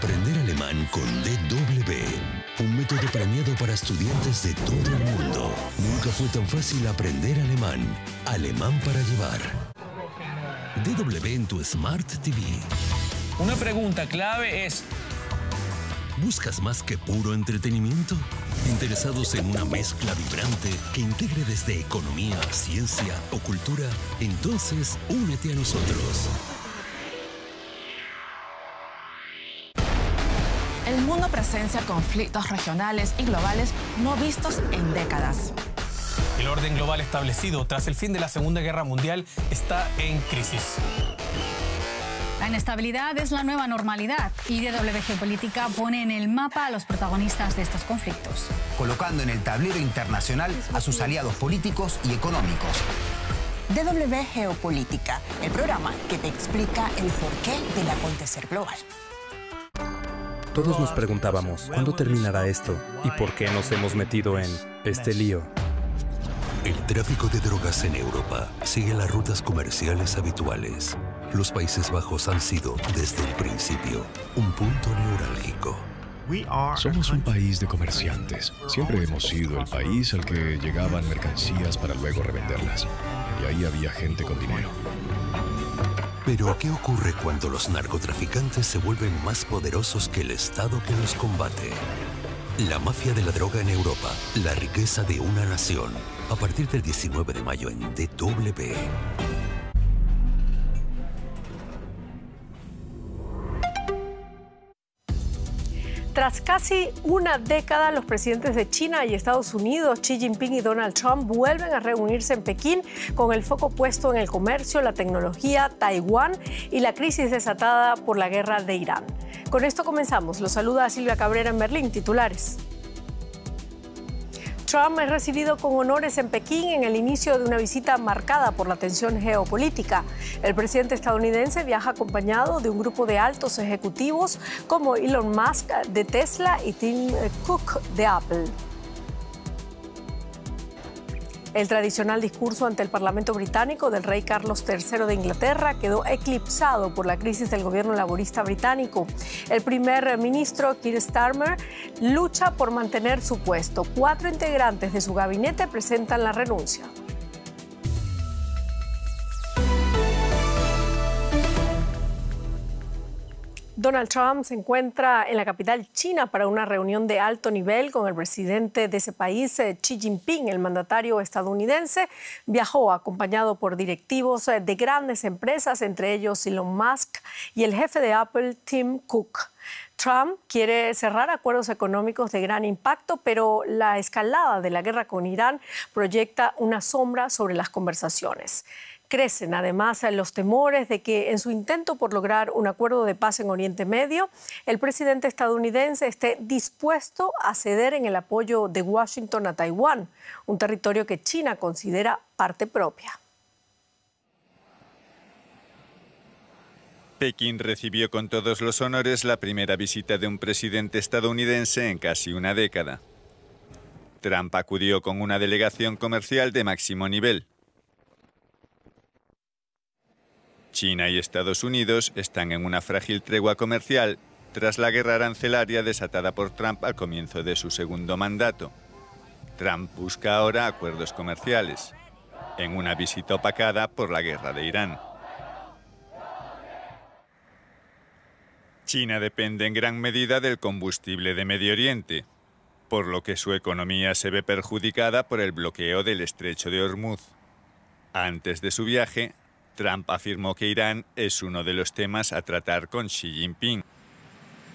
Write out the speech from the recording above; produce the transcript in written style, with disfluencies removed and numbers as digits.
Aprender alemán con DW. Un método premiado para estudiantes de todo el mundo. Nunca fue tan fácil aprender alemán. Alemán para llevar. DW en tu Smart TV. Una pregunta clave es: ¿buscas más que puro entretenimiento? ¿Interesados en una mezcla vibrante que integre desde economía, ciencia o cultura? Entonces, únete a nosotros. El mundo presencia conflictos regionales y globales no vistos en décadas. El orden global establecido tras el fin de la Segunda Guerra Mundial está en crisis. La inestabilidad es la nueva normalidad y DW Geopolítica pone en el mapa a los protagonistas de estos conflictos, colocando en el tablero internacional a sus aliados políticos y económicos. DW Geopolítica, el programa que te explica el porqué del acontecer global. Todos nos preguntábamos, ¿cuándo terminará esto? ¿Y por qué nos hemos metido en este lío? El tráfico de drogas en Europa sigue las rutas comerciales habituales. Los Países Bajos han sido, desde el principio, un punto neurálgico. Somos un país de comerciantes. Siempre hemos sido el país al que llegaban mercancías para luego revenderlas. Y ahí había gente con dinero. Pero, ¿qué ocurre cuando los narcotraficantes se vuelven más poderosos que el Estado que los combate? La mafia de la droga en Europa, la riqueza de una nación. A partir del 19 de mayo en DW. Tras casi una década, los presidentes de China y Estados Unidos, Xi Jinping y Donald Trump, vuelven a reunirse en Pekín con el foco puesto en el comercio, la tecnología, Taiwán y la crisis desatada por la guerra de Irán. Con esto comenzamos. Los saluda Silvia Cabrera en Berlín. Titulares. Trump es recibido con honores en Pekín en el inicio de una visita marcada por la tensión geopolítica. El presidente estadounidense viaja acompañado de un grupo de altos ejecutivos como Elon Musk de Tesla y Tim Cook de Apple. El tradicional discurso ante el Parlamento británico del rey Carlos III de Inglaterra quedó eclipsado por la crisis del gobierno laborista británico. El primer ministro Keir Starmer lucha por mantener su puesto. 4 integrantes de su gabinete presentan la renuncia. Donald Trump se encuentra en la capital china para una reunión de alto nivel con el presidente de ese país, Xi Jinping. El mandatario estadounidense viajó acompañado por directivos de grandes empresas, entre ellos Elon Musk y el jefe de Apple, Tim Cook. Trump quiere cerrar acuerdos económicos de gran impacto, pero la escalada de la guerra con Irán proyecta una sombra sobre las conversaciones. Crecen además los temores de que en su intento por lograr un acuerdo de paz en Oriente Medio, el presidente estadounidense esté dispuesto a ceder en el apoyo de Washington a Taiwán, un territorio que China considera parte propia. Pekín recibió con todos los honores la primera visita de un presidente estadounidense en casi una década. Trump acudió con una delegación comercial de máximo nivel. China y Estados Unidos están en una frágil tregua comercial tras la guerra arancelaria desatada por Trump al comienzo de su segundo mandato. Trump busca ahora acuerdos comerciales, en una visita opacada por la guerra de Irán. China depende en gran medida del combustible de Medio Oriente, por lo que su economía se ve perjudicada por el bloqueo del estrecho de Hormuz. Antes de su viaje, Trump afirmó que Irán es uno de los temas a tratar con Xi Jinping.